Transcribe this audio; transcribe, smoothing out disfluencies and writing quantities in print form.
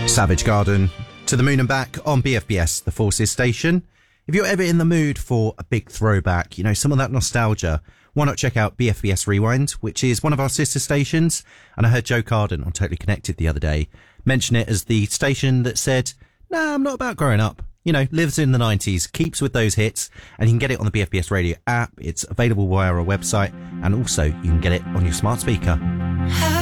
Savage Garden, To the Moon and Back on BFBS, the Forces station. If you're ever in the mood for a big throwback, you know, some of that nostalgia, why not check out BFBS Rewind, which is one of our sister stations. And I heard Joe Carden on Totally Connected the other day mention it as the station that said, nah, I'm not about growing up. You know, lives in the 90s, keeps with those hits, and you can get it on the BFBS Radio app. It's available via our website, and also you can get it on your smart speaker.